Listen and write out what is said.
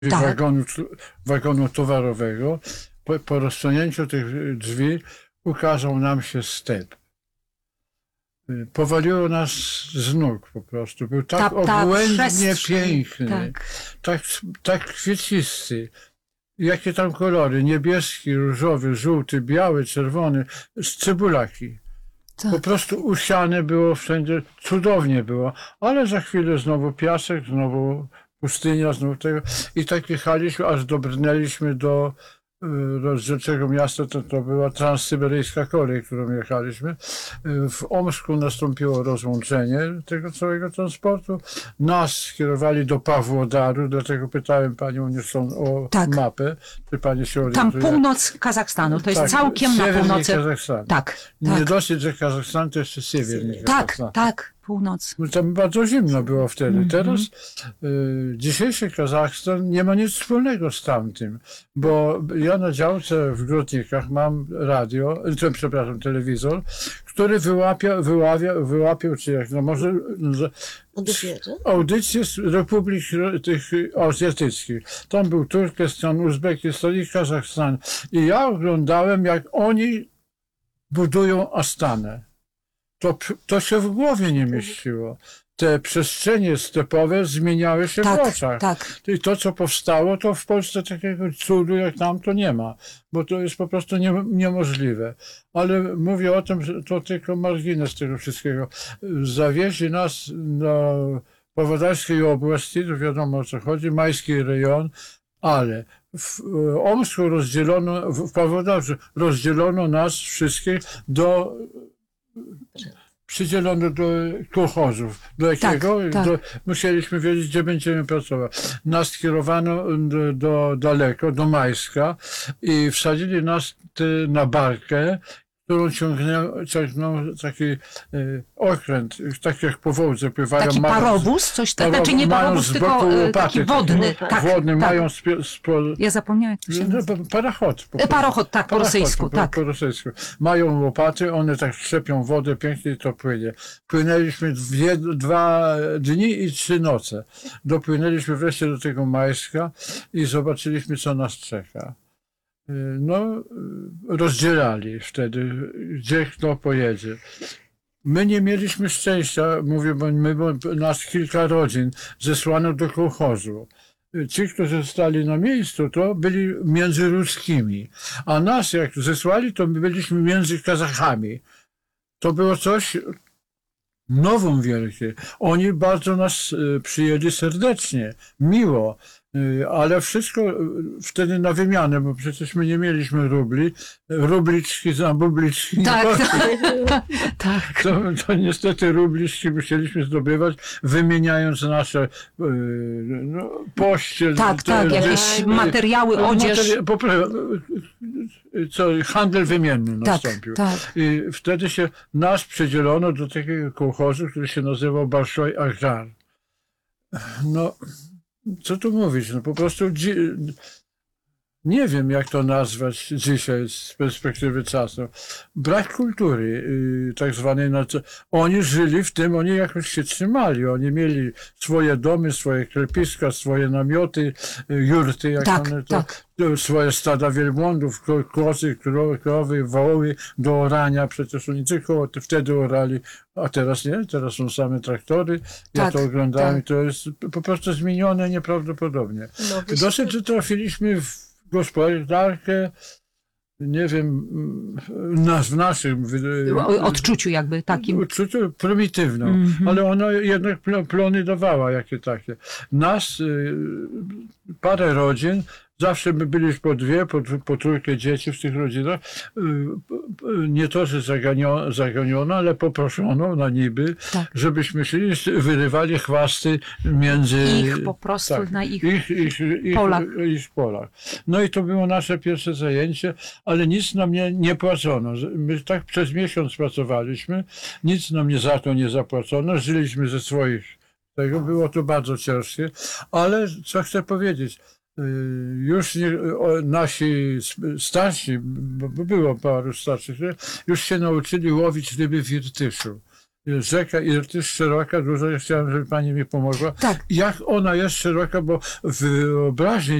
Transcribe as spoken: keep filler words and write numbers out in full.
Tak. wagonu, wagonu towarowego, po, po rozsunięciu tych drzwi ukazał nam się step. Powaliło nas z nóg po prostu. Był tak Ta- ta obłędnie przestrzeń, piękny, tak. tak, tak kwiecisty. Jakie tam kolory? Niebieski, różowy, żółty, biały, czerwony, z cebulaki. Tak. Po prostu usiane było wszędzie, cudownie było, ale za chwilę znowu piasek, znowu pustynia, znowu tego. I tak jechaliśmy, aż dobrnęliśmy do y, rozdzielczego miasta, to, to była transsyberyjska kolej, którą jechaliśmy. Y, W Omsku nastąpiło rozłączenie tego całego transportu. Nas skierowali do Pawłodaru, dlatego pytałem panią Nilsson o Tak. mapę, czy pani się Tam orientuje. północ Kazachstanu, to jest Tak, całkiem na siewernie północy. Kazachstan. Tak, Nie tak, dosyć, że Kazachstan to jeszcze siewernie tak, Kazachstan. tak, północ. No tam bardzo zimno było wtedy. Mhm. Teraz y, dzisiejszy Kazachstan nie ma nic wspólnego z tamtym, bo ja na działce w Grotnikach mam radio, to, przepraszam, telewizor, który wyłapia, wyławia, wyłapiał, czy jak, no może no, Odbierze? audycje z republik tych azjatyckich. Tam był Turkestan, Uzbekistan i Kazachstan. I ja oglądałem, jak oni budują Astanę. To, to się w głowie nie mieściło. Te przestrzenie stepowe zmieniały się w Tak, oczach. tak. I to, co powstało, to w Polsce takiego cudu jak tam to nie ma, bo to jest po prostu nie, niemożliwe. Ale mówię o tym, że to tylko margines tego wszystkiego. Zawieźli nas do Pawłodarskiej oblasti, to wiadomo o co chodzi, majski rejon, ale w Omsku rozdzielono, w Pawłodarze rozdzielono nas wszystkich do przydzielono do kołchozów. Do jakiego? Tak, tak. Do, musieliśmy wiedzieć, gdzie będziemy pracować. Nas skierowano do, do daleko, do Majska i wsadzili nas ty, na barkę, którą ciągnął, ciągnął taki e, okręt, tak jak po Wołdze pływają. Taki mają- parobus, coś takiego, parow- znaczy nie mają parobus, z tylko boku e, łopaty taki takie, wodny. no, Tak, Wodny, tak. mają sp- spo, Ja zapomniałem, jak to się no, nazywa. parachod. Po E, prostu. Parochod, tak, po Parachod, rosyjsku, po, tak. po rosyjsku. Mają łopaty, one tak trzepią wodę pięknie i to płynie. Płynęliśmy dwie, dwa dni i trzy noce. Dopłynęliśmy wreszcie do tego Majska i zobaczyliśmy, co nas czeka. Y, No, y, rozdzielali wtedy, gdzie kto pojedzie. My nie mieliśmy szczęścia, mówię, bo my, bo nas kilka rodzin zesłano do kołchozu. Ci, którzy zostali na miejscu, to byli między ruskimi, a nas jak zesłali, to my byliśmy między Kazachami. To było coś nową wielkie. Oni bardzo nas y, przyjęli serdecznie, miło, y, ale wszystko y, wtedy na wymianę, bo przecież my nie mieliśmy rubli, rubliczki za bubliczki. Tak, tak, tak. To, to niestety rubliczki musieliśmy zdobywać, wymieniając nasze y, no, pościel. Tak, te- tak, te- jakieś te- materiały, odzież. Materia- popra- co, handel wymienny Tak, nastąpił. tak. I wtedy się nas przydzielono do takiego kołchozu, który się nazywał Balszoj Agrar. No, co tu mówić, no po prostu dzi- nie wiem, jak to nazwać dzisiaj z perspektywy czasu. Brak kultury, yy, tak zwanej. Znaczy, oni żyli w tym, oni jakoś się trzymali. Oni mieli swoje domy, swoje klepiska, swoje namioty, yy, jurty, jak Tak, one to, tak. to, swoje stada wielbłądów, ko- kozy, krowy, krowy, woły do orania. Przecież oni tylko wtedy orali, a teraz nie, teraz są same traktory. Ja Tak, to oglądałem tak. i to jest po prostu zmienione nieprawdopodobnie. No, wiesz, Dosyć, że trafiliśmy w gospodarkę, nie wiem, nas, w naszym wy- O- Odczuciu jakby takim. odczuciu prymitywną, Mhm. ale ona jednak pl- plony dawała jakie takie. Nas, y, parę rodzin, zawsze my byliśmy po dwie, po, tr- po trójkę dzieci w tych rodzinach, y, y, nie to, że zaganio, zaganiono, ale poproszono na niby, Tak. żebyśmy szli, wyrywali chwasty między... Ich po prostu tak, na ich. ich, ich, ich, polach. ich polach. No i to było nasze pierwsze zajęcie, ale nic nam nie, nie płacono. My tak przez miesiąc pracowaliśmy, nic nam nie za to nie zapłacono, żyliśmy ze swoich tego, było to bardzo ciężkie, ale co chcę powiedzieć, y, już nie, o, nasi sp- starsi, bo bo było paru starszych, już się nauczyli łowić ryby w Irtyszu. rzeka jest szeroka, dużo, ja chciałem, żeby pani mi pomogła. Tak. Jak ona jest szeroka, bo w wyobraźni